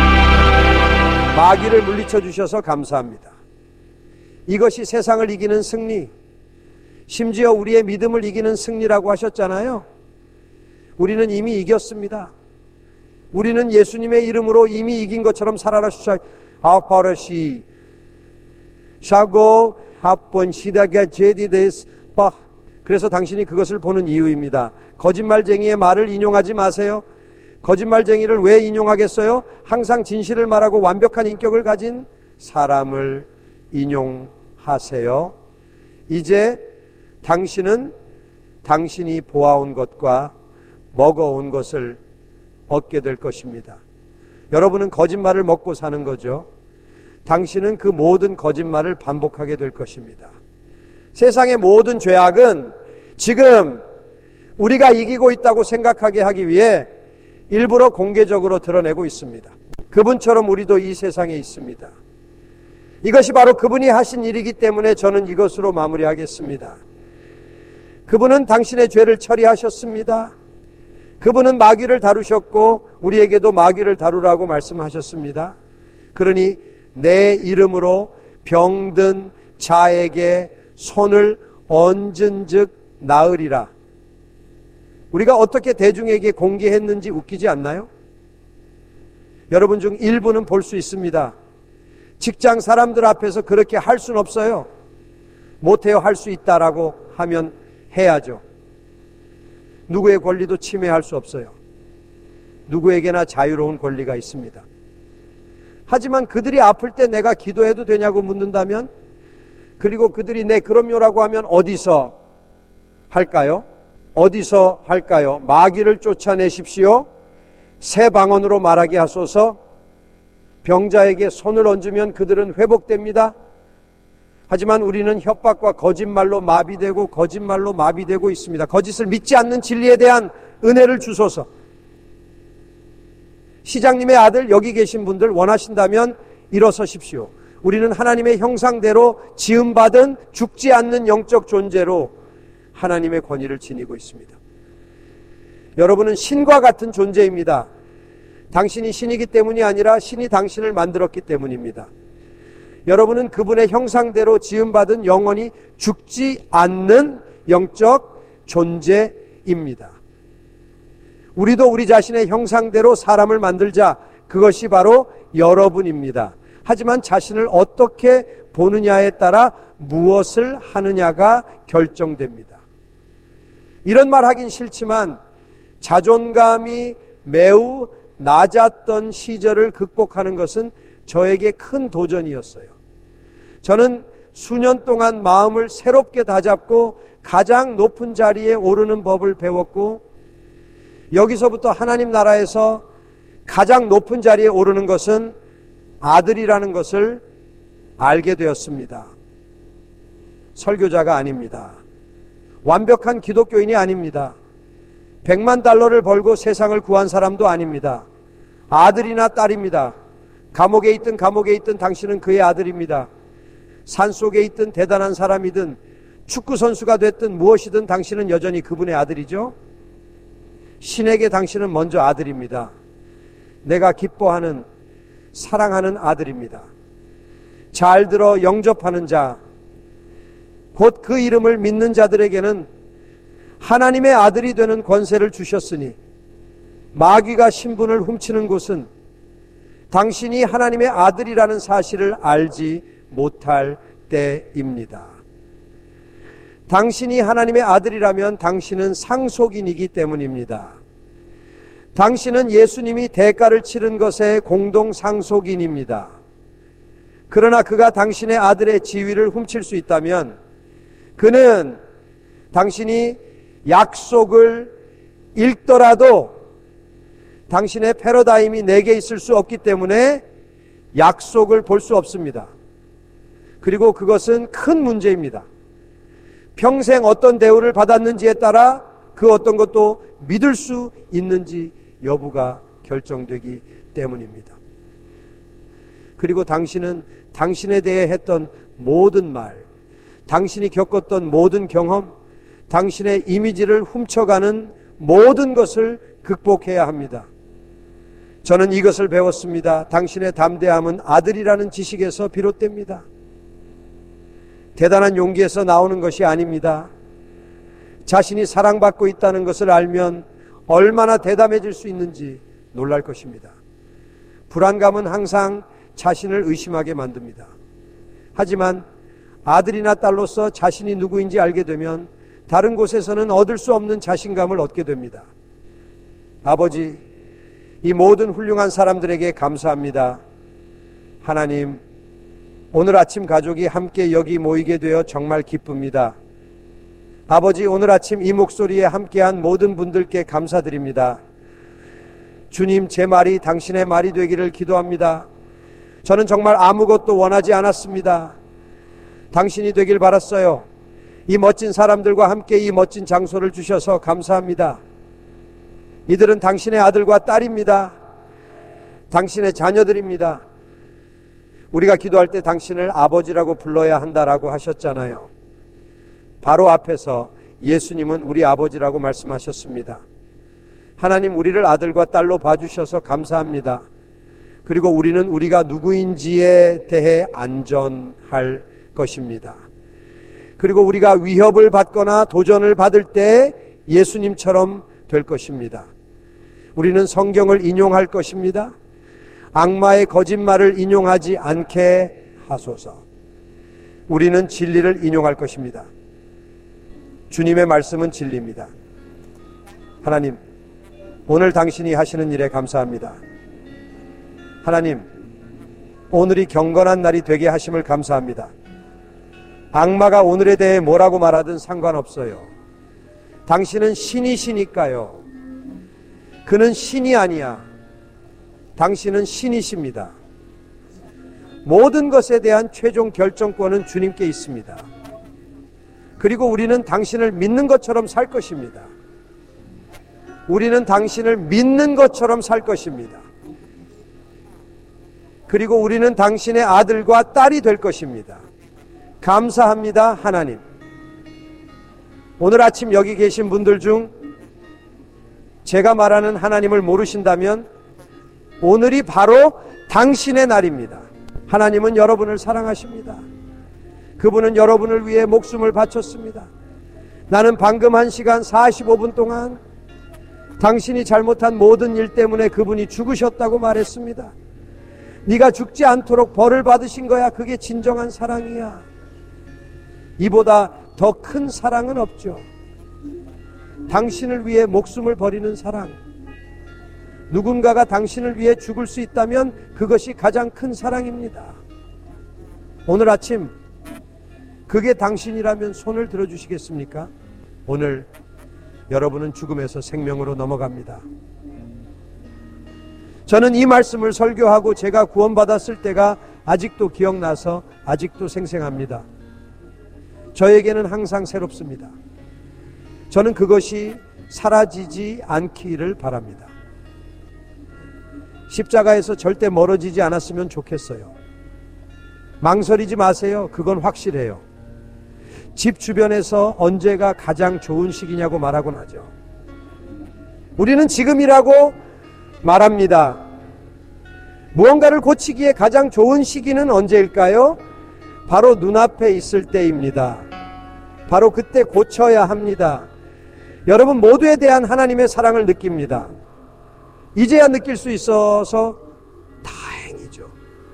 마귀를 물리쳐 주셔서 감사합니다. 이것이 세상을 이기는 승리, 심지어 우리의 믿음을 이기는 승리라고 하셨잖아요. 우리는 이미 이겼습니다. 우리는 예수님의 이름으로 이미 이긴 것처럼 살아라. 아파라시 샤고 합본 시다가 제디데스 바. 그래서 당신이 그것을 보는 이유입니다. 거짓말쟁이의 말을 인용하지 마세요. 거짓말쟁이를 왜 인용하겠어요? 항상 진실을 말하고 완벽한 인격을 가진 사람을 인용하세요. 이제 당신은 당신이 보아온 것과 먹어온 것을 얻게 될 것입니다. 여러분은 거짓말을 먹고 사는 거죠. 당신은 그 모든 거짓말을 반복하게 될 것입니다. 세상의 모든 죄악은 지금 우리가 이기고 있다고 생각하게 하기 위해 일부러 공개적으로 드러내고 있습니다. 그분처럼 우리도 이 세상에 있습니다. 이것이 바로 그분이 하신 일이기 때문에 저는 이것으로 마무리하겠습니다. 그분은 당신의 죄를 처리하셨습니다. 그분은 마귀를 다루셨고 우리에게도 마귀를 다루라고 말씀하셨습니다. 그러니 내 이름으로 병든 자에게 손을 얹은 즉 나으리라. 우리가 어떻게 대중에게 공개했는지 웃기지 않나요? 여러분 중 일부는 볼 수 있습니다. 직장 사람들 앞에서 그렇게 할 수는 없어요. 못해요. 할 수 있다라고 하면 해야죠. 누구의 권리도 침해할 수 없어요. 누구에게나 자유로운 권리가 있습니다. 하지만 그들이 아플 때 내가 기도해도 되냐고 묻는다면, 그리고 그들이 네 그럼요라고 하면 어디서 할까요? 어디서 할까요? 마귀를 쫓아내십시오. 새 방언으로 말하게 하소서. 병자에게 손을 얹으면 그들은 회복됩니다. 하지만 우리는 협박과 거짓말로 마비되고 거짓말로 마비되고 있습니다. 거짓을 믿지 않는 진리에 대한 은혜를 주소서. 시장님의 아들 여기 계신 분들 원하신다면 일어서십시오. 우리는 하나님의 형상대로 지음받은 죽지 않는 영적 존재로 하나님의 권위를 지니고 있습니다. 여러분은 신과 같은 존재입니다. 당신이 신이기 때문이 아니라 신이 당신을 만들었기 때문입니다. 여러분은 그분의 형상대로 지음받은 영원히 죽지 않는 영적 존재입니다. 우리도 우리 자신의 형상대로 사람을 만들자. 그것이 바로 여러분입니다. 하지만 자신을 어떻게 보느냐에 따라 무엇을 하느냐가 결정됩니다. 이런 말 하긴 싫지만 자존감이 매우 낮았던 시절을 극복하는 것은 저에게 큰 도전이었어요. 저는 수년 동안 마음을 새롭게 다잡고 가장 높은 자리에 오르는 법을 배웠고, 여기서부터 하나님 나라에서 가장 높은 자리에 오르는 것은 아들이라는 것을 알게 되었습니다. 설교자가 아닙니다. 완벽한 기독교인이 아닙니다. 백만 달러를 벌고 세상을 구한 사람도 아닙니다. 아들이나 딸입니다. 감옥에 있든 감옥에 있든 당신은 그의 아들입니다. 산속에 있든 대단한 사람이든 축구선수가 됐든 무엇이든 당신은 여전히 그분의 아들이죠. 신에게 당신은 먼저 아들입니다. 내가 기뻐하는 사랑하는 아들입니다. 잘 들어 영접하는 자, 곧 그 이름을 믿는 자들에게는 하나님의 아들이 되는 권세를 주셨으니 마귀가 신분을 훔치는 곳은 당신이 하나님의 아들이라는 사실을 알지 못할 때입니다. 당신이 하나님의 아들이라면 당신은 상속인이기 때문입니다. 당신은 예수님이 대가를 치른 것의 공동 상속인입니다. 그러나 그가 당신의 아들의 지위를 훔칠 수 있다면 그는 당신이 약속을 읽더라도 당신의 패러다임이 내게 있을 수 없기 때문에 약속을 볼 수 없습니다. 그리고 그것은 큰 문제입니다. 평생 어떤 대우를 받았는지에 따라 그 어떤 것도 믿을 수 있는지 여부가 결정되기 때문입니다. 그리고 당신은 당신에 대해 했던 모든 말, 당신이 겪었던 모든 경험, 당신의 이미지를 훔쳐가는 모든 것을 극복해야 합니다. 저는 이것을 배웠습니다. 당신의 담대함은 아들이라는 지식에서 비롯됩니다. 대단한 용기에서 나오는 것이 아닙니다. 자신이 사랑받고 있다는 것을 알면 얼마나 대담해질 수 있는지 놀랄 것입니다. 불안감은 항상 자신을 의심하게 만듭니다. 하지만 아들이나 딸로서 자신이 누구인지 알게 되면 다른 곳에서는 얻을 수 없는 자신감을 얻게 됩니다. 아버지, 이 모든 훌륭한 사람들에게 감사합니다. 하나님, 오늘 아침 가족이 함께 여기 모이게 되어 정말 기쁩니다. 아버지, 오늘 아침 이 목소리에 함께한 모든 분들께 감사드립니다. 주님, 제 말이 당신의 말이 되기를 기도합니다. 저는 정말 아무것도 원하지 않았습니다. 당신이 되길 바랐어요. 이 멋진 사람들과 함께 이 멋진 장소를 주셔서 감사합니다. 이들은 당신의 아들과 딸입니다. 당신의 자녀들입니다. 우리가 기도할 때 당신을 아버지라고 불러야 한다라고 하셨잖아요. 바로 앞에서 예수님은 우리 아버지라고 말씀하셨습니다. 하나님, 우리를 아들과 딸로 봐주셔서 감사합니다. 그리고 우리는 우리가 누구인지에 대해 안전할 것입니다. 그리고 우리가 위협을 받거나 도전을 받을 때 예수님처럼 될 것입니다. 우리는 성경을 인용할 것입니다. 악마의 거짓말을 인용하지 않게 하소서. 우리는 진리를 인용할 것입니다. 주님의 말씀은 진리입니다. 하나님, 오늘 당신이 하시는 일에 감사합니다. 하나님, 오늘이 경건한 날이 되게 하심을 감사합니다. 악마가 오늘에 대해 뭐라고 말하든 상관없어요. 당신은 신이시니까요. 그는 신이 아니야. 당신은 신이십니다. 모든 것에 대한 최종 결정권은 주님께 있습니다. 그리고 우리는 당신을 믿는 것처럼 살 것입니다. 우리는 당신을 믿는 것처럼 살 것입니다. 그리고 우리는 당신의 아들과 딸이 될 것입니다. 감사합니다, 하나님. 오늘 아침 여기 계신 분들 중 제가 말하는 하나님을 모르신다면 오늘이 바로 당신의 날입니다. 하나님은 여러분을 사랑하십니다. 그분은 여러분을 위해 목숨을 바쳤습니다. 나는 방금 한 시간 사십오 분 동안 당신이 잘못한 모든 일 때문에 그분이 죽으셨다고 말했습니다. 네가 죽지 않도록 벌을 받으신 거야. 그게 진정한 사랑이야. 이보다 더 큰 사랑은 없죠. 당신을 위해 목숨을 버리는 사랑. 누군가가 당신을 위해 죽을 수 있다면 그것이 가장 큰 사랑입니다. 오늘 아침 그게 당신이라면 손을 들어주시겠습니까? 오늘 여러분은 죽음에서 생명으로 넘어갑니다. 저는 이 말씀을 설교하고 제가 구원받았을 때가 아직도 기억나서 아직도 생생합니다. 저에게는 항상 새롭습니다. 저는 그것이 사라지지 않기를 바랍니다. 십자가에서 절대 멀어지지 않았으면 좋겠어요. 망설이지 마세요. 그건 확실해요. 집 주변에서 언제가 가장 좋은 시기냐고 말하곤 하죠. 우리는 지금이라고 말합니다. 무언가를 고치기에 가장 좋은 시기는 언제일까요? 바로 눈앞에 있을 때입니다. 바로 그때 고쳐야 합니다. 여러분 모두에 대한 하나님의 사랑을 느낍니다. 이제야 느낄 수 있어서 다행이죠.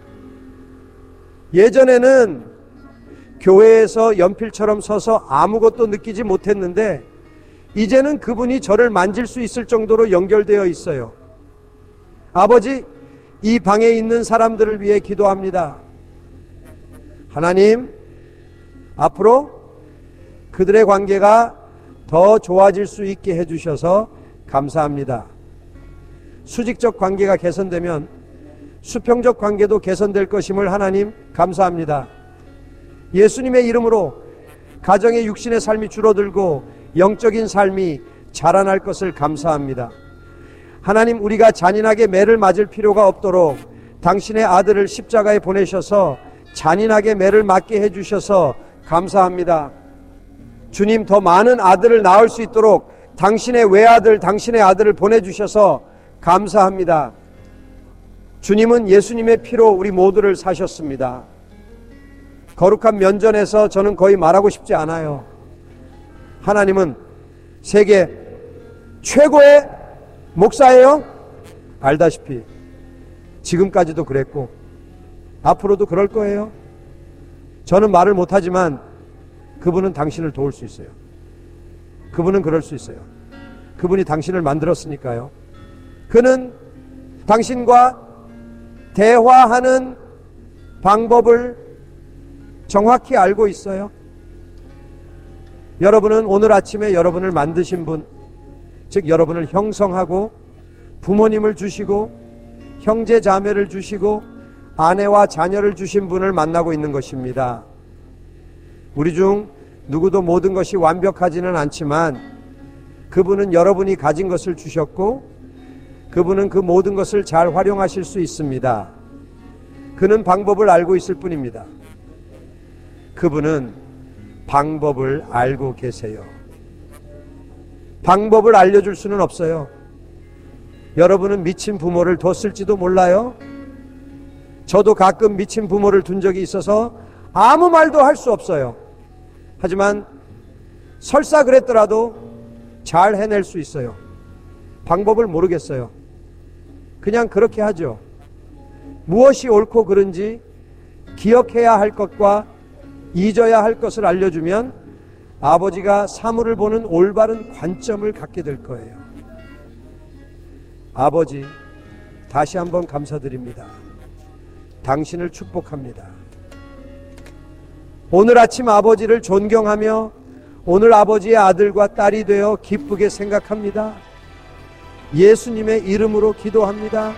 예전에는 교회에서 연필처럼 서서 아무것도 느끼지 못했는데 이제는 그분이 저를 만질 수 있을 정도로 연결되어 있어요. 아버지, 이 방에 있는 사람들을 위해 기도합니다. 하나님, 앞으로 그들의 관계가 더 좋아질 수 있게 해주셔서 감사합니다. 수직적 관계가 개선되면 수평적 관계도 개선될 것임을 하나님 감사합니다. 예수님의 이름으로 가정의 육신의 삶이 줄어들고 영적인 삶이 자라날 것을 감사합니다. 하나님, 우리가 잔인하게 매를 맞을 필요가 없도록 당신의 아들을 십자가에 보내셔서 잔인하게 매를 맞게 해주셔서 감사합니다. 주님, 더 많은 아들을 낳을 수 있도록 당신의 외아들, 당신의 아들을 보내주셔서 감사합니다. 주님은 예수님의 피로 우리 모두를 사셨습니다. 거룩한 면전에서 저는 거의 말하고 싶지 않아요. 하나님은 세계 최고의 목사예요. 알다시피 지금까지도 그랬고 앞으로도 그럴 거예요. 저는 말을 못하지만 그분은 당신을 도울 수 있어요. 그분은 그럴 수 있어요. 그분이 당신을 만들었으니까요. 그는 당신과 대화하는 방법을 정확히 알고 있어요. 여러분은 오늘 아침에 여러분을 만드신 분, 즉 여러분을 형성하고 부모님을 주시고 형제 자매를 주시고 아내와 자녀를 주신 분을 만나고 있는 것입니다. 우리 중 누구도 모든 것이 완벽하지는 않지만 그분은 여러분이 가진 것을 주셨고 그분은 그 모든 것을 잘 활용하실 수 있습니다. 그는 방법을 알고 있을 뿐입니다. 그분은 방법을 알고 계세요. 방법을 알려줄 수는 없어요. 여러분은 미친 부모를 뒀을지도 몰라요. 저도 가끔 미친 부모를 둔 적이 있어서 아무 말도 할 수 없어요. 하지만 설사 그랬더라도 잘 해낼 수 있어요. 방법을 모르겠어요. 그냥 그렇게 하죠. 무엇이 옳고 그른지 기억해야 할 것과 잊어야 할 것을 알려주면 아버지가 사물을 보는 올바른 관점을 갖게 될 거예요. 아버지, 다시 한번 감사드립니다. 당신을 축복합니다. 오늘 아침 아버지를 존경하며 오늘 아버지의 아들과 딸이 되어 기쁘게 생각합니다. 예수님의 이름으로 기도합니다.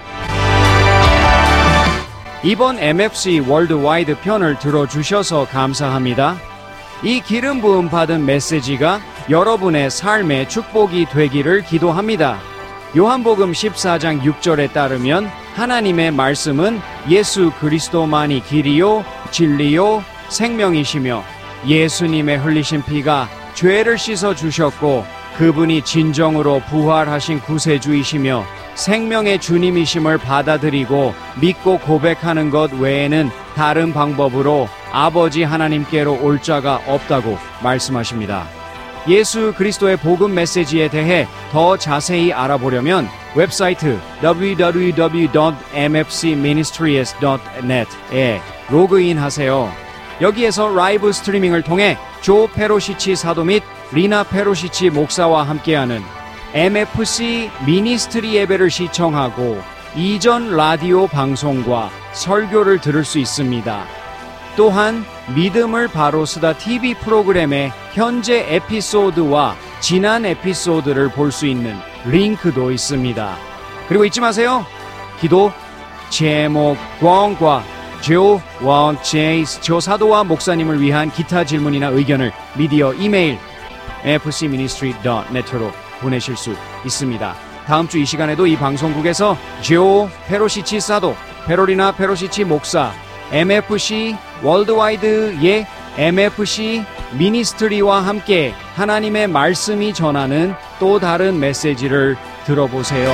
이번 엠에프씨 월드와이드 편을 들어주셔서 감사합니다. 이 기름 부음 받은 메시지가 여러분의 삶의 축복이 되기를 기도합니다. 요한복음 십사 장 육 절에 따르면 하나님의 말씀은 예수 그리스도만이 길이요 진리요 생명이시며 예수님의 흘리신 피가 죄를 씻어 주셨고 그분이 진정으로 부활하신 구세주이시며 생명의 주님이심을 받아들이고 믿고 고백하는 것 외에는 다른 방법으로 아버지 하나님께로 올 자가 없다고 말씀하십니다. 예수 그리스도의 복음 메시지에 대해 더 자세히 알아보려면 웹사이트 더블유 더블유 더블유 닷 엠에프씨 미니스트리스 닷 넷에 로그인 하세요. 여기에서 라이브 스트리밍을 통해 조 페로시치 사도 및 리나 페로시치 목사와 함께하는 엠에프씨 미니스트리 예배를 시청하고 이전 라디오 방송과 설교를 들을 수 있습니다. 또한 믿음을 바로 쓰다 티비 프로그램의 현재 에피소드와 지난 에피소드를 볼 수 있는 링크도 있습니다. 그리고 잊지 마세요. 기도 제목 광과 조 원 제이스 조사도와 목사님을 위한 기타 질문이나 의견을 미디어 이메일 엠에프씨 미니스트리 닷 넷으로 보내실 수 있습니다. 다음 주 이 시간에도 이 방송국에서 지오 페로시치 사도, 페로리나 페로시치 목사, 엠에프씨 월드와이드의 엠에프씨 미니스트리와 함께 하나님의 말씀이 전하는 또 다른 메시지를 들어보세요.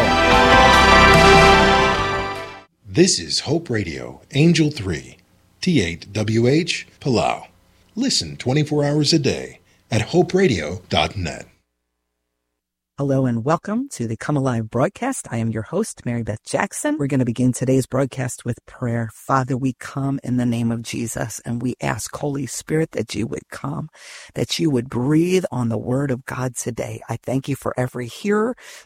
This is Hope Radio, Angel three, T eight W H, Palau. Listen twenty-four hours a day at hope radio dot net. Hello and welcome to the Come Alive broadcast. I am your host, Mary Beth Jackson. We're going to begin today's broadcast with prayer. Father, we come in the name of Jesus and we ask, Holy Spirit, that you would come, that you would breathe on the word of God today. I thank you for every hearer,